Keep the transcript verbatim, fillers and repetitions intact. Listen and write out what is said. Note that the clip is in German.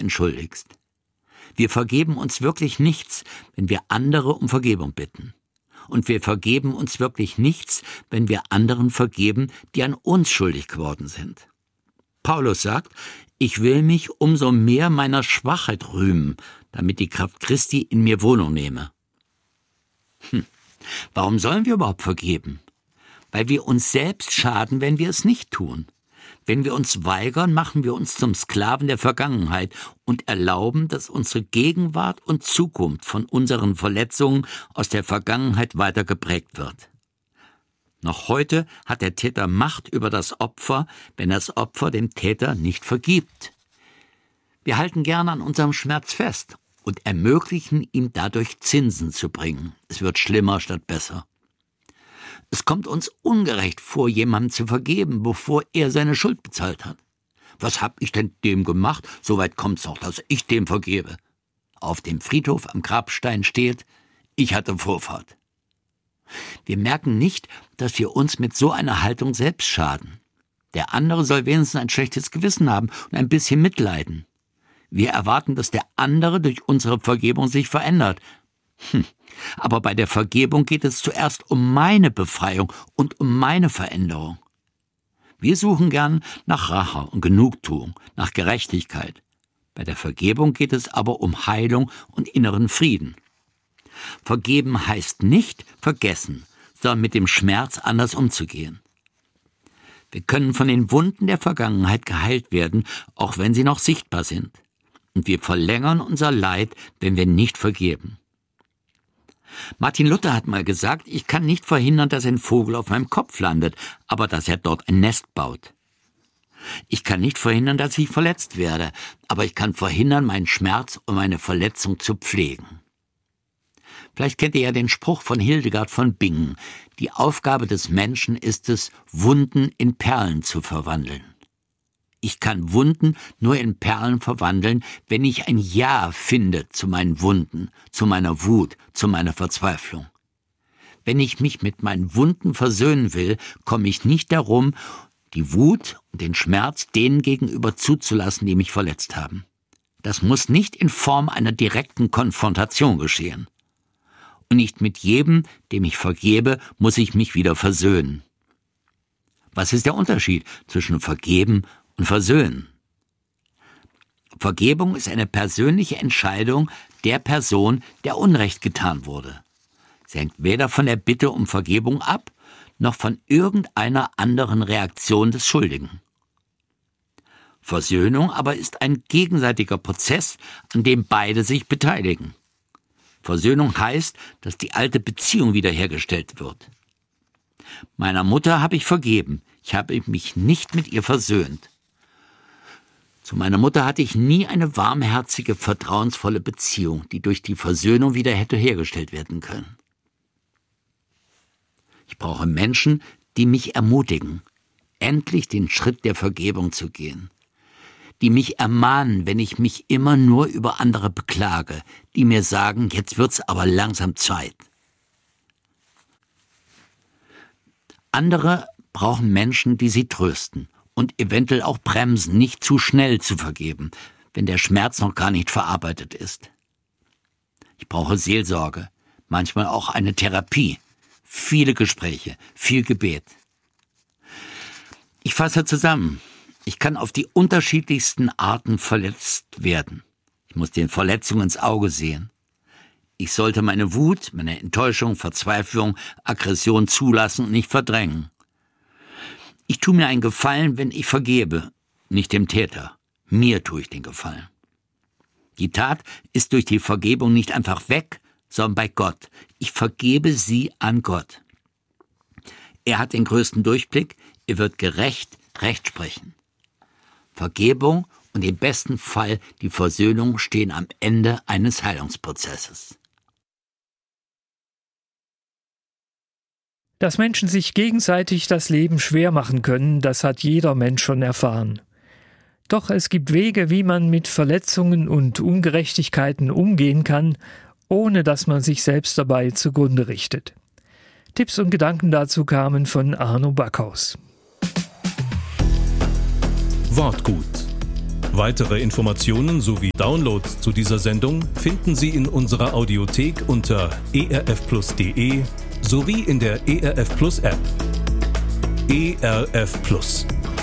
entschuldigst. Wir vergeben uns wirklich nichts, wenn wir andere um Vergebung bitten. Und wir vergeben uns wirklich nichts, wenn wir anderen vergeben, die an uns schuldig geworden sind. Paulus sagt, ich will mich umso mehr meiner Schwachheit rühmen, damit die Kraft Christi in mir Wohnung nehme. Hm. Warum sollen wir überhaupt vergeben? Weil wir uns selbst schaden, wenn wir es nicht tun. Wenn wir uns weigern, machen wir uns zum Sklaven der Vergangenheit und erlauben, dass unsere Gegenwart und Zukunft von unseren Verletzungen aus der Vergangenheit weiter geprägt wird. Noch heute hat der Täter Macht über das Opfer, wenn das Opfer dem Täter nicht vergibt. Wir halten gerne an unserem Schmerz fest und ermöglichen ihm dadurch Zinsen zu bringen. Es wird schlimmer statt besser. Es kommt uns ungerecht vor, jemandem zu vergeben, bevor er seine Schuld bezahlt hat. Was hab ich denn dem gemacht? Soweit kommt's doch, dass ich dem vergebe. Auf dem Friedhof am Grabstein steht, ich hatte Vorfahrt. Wir merken nicht, dass wir uns mit so einer Haltung selbst schaden. Der andere soll wenigstens ein schlechtes Gewissen haben und ein bisschen mitleiden. Wir erwarten, dass der andere durch unsere Vergebung sich verändert. Hm. Aber bei der Vergebung geht es zuerst um meine Befreiung und um meine Veränderung. Wir suchen gern nach Rache und Genugtuung, nach Gerechtigkeit. Bei der Vergebung geht es aber um Heilung und inneren Frieden. Vergeben heißt nicht vergessen, sondern mit dem Schmerz anders umzugehen. Wir können von den Wunden der Vergangenheit geheilt werden, auch wenn sie noch sichtbar sind. Und wir verlängern unser Leid, wenn wir nicht vergeben. Martin Luther hat mal gesagt, ich kann nicht verhindern, dass ein Vogel auf meinem Kopf landet, aber dass er dort ein Nest baut. Ich kann nicht verhindern, dass ich verletzt werde, aber ich kann verhindern, meinen Schmerz und meine Verletzung zu pflegen. Vielleicht kennt ihr ja den Spruch von Hildegard von Bingen. Die Aufgabe des Menschen ist es, Wunden in Perlen zu verwandeln. Ich kann Wunden nur in Perlen verwandeln, wenn ich ein Ja finde zu meinen Wunden, zu meiner Wut, zu meiner Verzweiflung. Wenn ich mich mit meinen Wunden versöhnen will, komme ich nicht darum, die Wut und den Schmerz denen gegenüber zuzulassen, die mich verletzt haben. Das muss nicht in Form einer direkten Konfrontation geschehen. Und nicht mit jedem, dem ich vergebe, muss ich mich wieder versöhnen. Was ist der Unterschied zwischen Vergeben und Versöhnen? Vergebung ist eine persönliche Entscheidung der Person, der Unrecht getan wurde. Sie hängt weder von der Bitte um Vergebung ab, noch von irgendeiner anderen Reaktion des Schuldigen. Versöhnung aber ist ein gegenseitiger Prozess, an dem beide sich beteiligen. Versöhnung heißt, dass die alte Beziehung wiederhergestellt wird. Meiner Mutter habe ich vergeben, ich habe mich nicht mit ihr versöhnt. Zu meiner Mutter hatte ich nie eine warmherzige, vertrauensvolle Beziehung, die durch die Versöhnung wieder hätte hergestellt werden können. Ich brauche Menschen, die mich ermutigen, endlich den Schritt der Vergebung zu gehen. Die mich ermahnen, wenn ich mich immer nur über andere beklage, die mir sagen, jetzt wird's aber langsam Zeit. Andere brauchen Menschen, die sie trösten und eventuell auch bremsen, nicht zu schnell zu vergeben, wenn der Schmerz noch gar nicht verarbeitet ist. Ich brauche Seelsorge, manchmal auch eine Therapie, viele Gespräche, viel Gebet. Ich fasse zusammen. Ich kann auf die unterschiedlichsten Arten verletzt werden. Ich muss den Verletzungen ins Auge sehen. Ich sollte meine Wut, meine Enttäuschung, Verzweiflung, Aggression zulassen und nicht verdrängen. Ich tue mir einen Gefallen, wenn ich vergebe, nicht dem Täter. Mir tue ich den Gefallen. Die Tat ist durch die Vergebung nicht einfach weg, sondern bei Gott. Ich vergebe sie an Gott. Er hat den größten Durchblick, er wird gerecht Recht sprechen. Vergebung und im besten Fall die Versöhnung stehen am Ende eines Heilungsprozesses. Dass Menschen sich gegenseitig das Leben schwer machen können, das hat jeder Mensch schon erfahren. Doch es gibt Wege, wie man mit Verletzungen und Ungerechtigkeiten umgehen kann, ohne dass man sich selbst dabei zugrunde richtet. Tipps und Gedanken dazu kamen von Arno Backhaus. Wortgut. Weitere Informationen sowie Downloads zu dieser Sendung finden Sie in unserer Audiothek unter e r f plus punkt d e sowie in der E R F Plus App. E R F Plus.